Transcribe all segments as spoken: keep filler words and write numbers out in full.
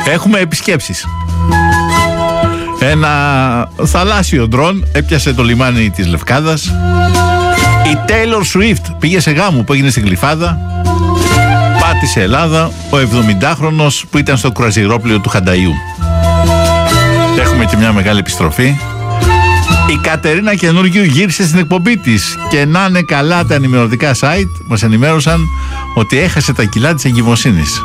Έχουμε επισκέψεις. Ένα θαλάσσιο ντρόν έπιασε το λιμάνι της Λευκάδας. Η Taylor Swift πήγε σε γάμο που έγινε στην Γλυφάδα. Πάτησε Ελλάδα ο εβδομηντάχρονος που ήταν στο κρουαζιερόπλοιο του Χανταϊού. Έχουμε και μια μεγάλη επιστροφή. Η Κατερίνα Καινούργιου γύρισε στην εκπομπή της και να είναι καλά τα ενημερωτικά site μας ενημέρωσαν ότι έχασε τα κιλά της εγκυμοσύνης.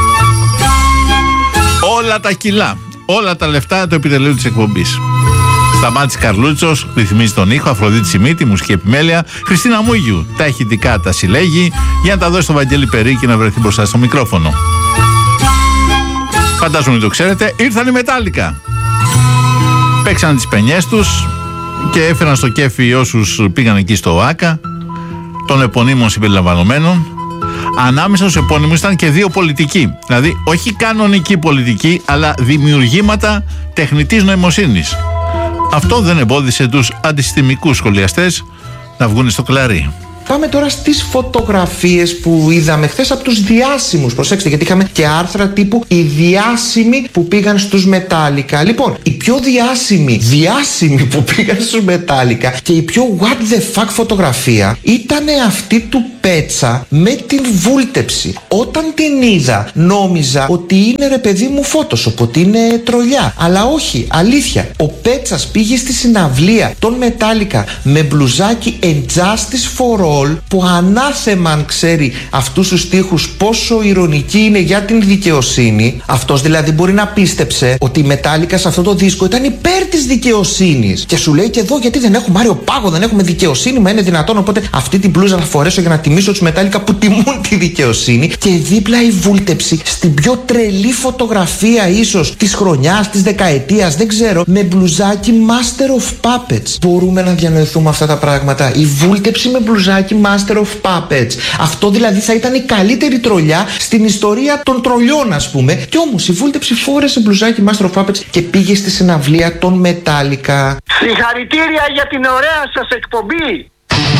Όλα τα κιλά, όλα τα λεφτά του επιτελείου της εκπομπής. Σταμάτης Καρλούτσος ρυθμίζει τον ήχο, Αφροδίτη Σιμίτη, μουσική επιμέλεια, Χριστίνα Μούγιου τα ηχητικά τα συλλέγει για να τα δώσει στον Βαγγέλη Περί και να βρεθεί μπροστά στο μικρόφωνο. Φαντάζομαι ότι το ξέρετε, ήρθαν οι Μετάλλικα. Παίξαν τις πενιές τους και έφεραν στο κέφι όσους πήγαν εκεί στο ΟΑΚΑ, των επωνύμων συμπεριλαμβανομένων. Ανάμεσα στους επώνυμους ήταν και δύο πολιτικοί. Δηλαδή, όχι κανονικοί πολιτικοί, αλλά δημιουργήματα τεχνητής νοημοσύνης. Αυτό δεν εμπόδισε τους αντισυστημικούς σχολιαστές να βγουν στο κλαρί. Πάμε τώρα στις φωτογραφίες που είδαμε χθες από τους διάσημους. Προσέξτε, γιατί είχαμε και άρθρα τύπου οι διάσημοι που πήγαν στους Μετάλλικα. Λοιπόν, οι πιο διάσημοι, διάσημοι που πήγαν στους Μετάλλικα και η πιο what the fuck φωτογραφία ήταν αυτή του Πέτσα με την βούλτεψη. Όταν την είδα, νόμιζα ότι είναι ρε παιδί μου Photoshop, ότι είναι τρολιά. Αλλά όχι, αλήθεια. Ο Πέτσας πήγε στη συναυλία των Μετάλλικα με μπλουζάκι And Justice for All, που ανάθεμα αν ξέρει αυτούς τους στίχους πόσο ηρωνική είναι για την δικαιοσύνη. Αυτός δηλαδή μπορεί να πίστεψε ότι η Μετάλλικα σε αυτό το δίσκο ήταν υπέρ της δικαιοσύνης. Και σου λέει και εδώ, γιατί δεν έχουμε Μάριο Πάγο, δεν έχουμε δικαιοσύνη, μα είναι δυνατόν. Οπότε αυτή την μπλούζα θα φορέσω για να τιμήσω τους Μετάλλικα που τιμούν τη δικαιοσύνη. Και δίπλα η βούλτεψη στην πιο τρελή φωτογραφία ίσως της χρονιάς, της δεκαετίας, δεν ξέρω, με μπλουζάκι Master of Puppets. Μπορούμε να διανοηθούμε αυτά τα πράγματα. Η βούλτεψη με μπλουζάκι Master of Puppets. Αυτό δηλαδή θα ήταν η καλύτερη τρολιά στην ιστορία των τρολιών, ας πούμε. Και όμως η βούλτεψη φόρεσε μπλουζάκι Master of Puppets και πήγε στη συναυλία των Μετάλλικα. Συγχαρητήρια για την ωραία σας εκπομπή.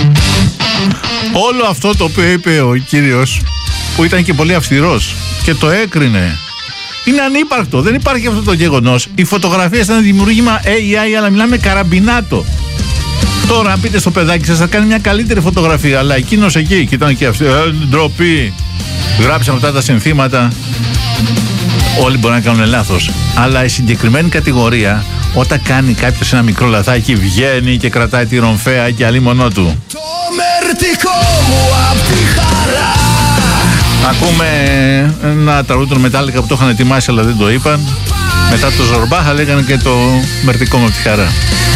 Όλο αυτό το οποίο είπε ο κύριος, που ήταν και πολύ αυστηρός και το έκρινε, είναι ανύπαρκτο. Δεν υπάρχει αυτό το γεγονός. Η φωτογραφία ήταν δημιούργημα έι άι, αλλά μιλάμε καραμπινάτο. Τώρα, αν πείτε στο παιδάκι σας, θα κάνει μια καλύτερη φωτογραφία. Αλλά εκείνος εκεί, και ήταν και αυτή, ε, ντροπή. Γράψαμε αυτά τα συνθήματα. Όλοι μπορεί να κάνουν λάθος. Αλλά η συγκεκριμένη κατηγορία, όταν κάνει κάποιος ένα μικρό λαθάκι, βγαίνει και κρατάει τη ρομφαία και αλίμονό του. Το μερτικό μου απ' τη χαρά. Ακούμε ένα τραγούδι των Μετάλλικα που το είχαν ετοιμάσει αλλά δεν το είπαν. Μετά το Ζορμπάχα λέγανε και το μερτικό μου απ' τη χαρά.